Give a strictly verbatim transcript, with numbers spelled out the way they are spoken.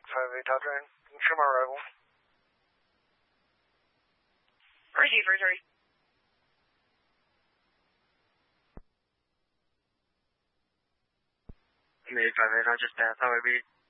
five eight top train. Confirm our arrival. Receiver, sorry. eight five eight, I'll just pass. How I be?